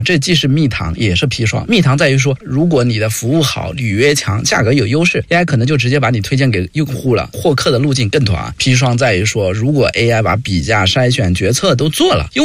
这既是蜜糖也是砒霜。蜜糖在于说，如果你的服务好，履约强，价格有优势， AI 可能就直接把你推荐给用户了，获客的路径更短。砒霜在于说，如果 AI 把比价、筛选、决策都做了，用